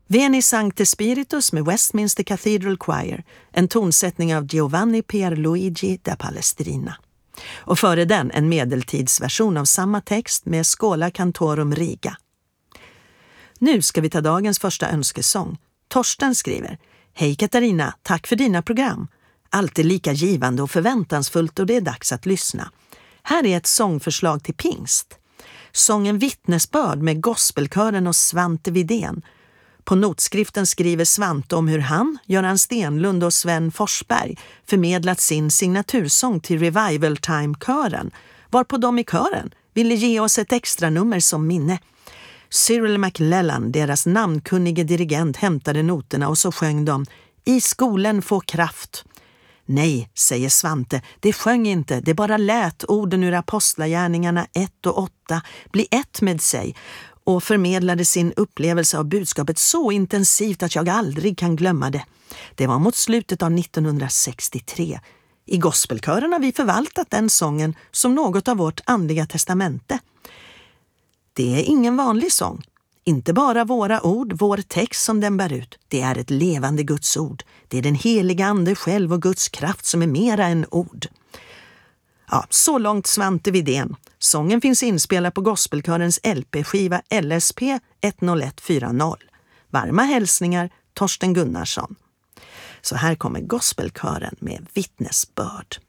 Veni Sancte Spiritus med Westminster Cathedral Choir, en tonsättning av Giovanni Pierluigi da Palestrina. Och före den en medeltidsversion av samma text med Schola Cantorum Riga. Nu ska vi ta dagens första önskesång. Torsten skriver: Hej Katarina, tack för dina program. Alltid lika givande och förväntansfullt och det är dags att lyssna. Här är ett sångförslag till pingst. Sången Vittnesbörd med gospelkören och Svante Widén. På notskriften skriver Svante om hur han, Göran Stenlund och Sven Forsberg förmedlat sin signatursång till Revival Time-kören, varpå de i kören ville ge oss ett extra nummer som minne. Cyril McLellan, deras namnkunnige dirigent, hämtade noterna och så sjöng de I skolan få kraft. Nej, säger Svante, det sjöng inte, det bara lät orden ur Apostlagärningarna 1 och 8 bli ett med sig och förmedlade sin upplevelse av budskapet så intensivt att jag aldrig kan glömma det. Det var mot slutet av 1963. I gospelkören har vi förvaltat den sången som något av vårt andliga testamente. Det är ingen vanlig sång. Inte bara våra ord, vår text som den bär ut. Det är ett levande Guds ord. Det är den heliga ande själv och Guds kraft som är mera än ord. Ja, så långt Svante Widén. Sången finns inspelad på gospelkörens LP-skiva LSP 10140. Varma hälsningar, Torsten Gunnarsson. Så här kommer gospelkören med Vittnesbörd.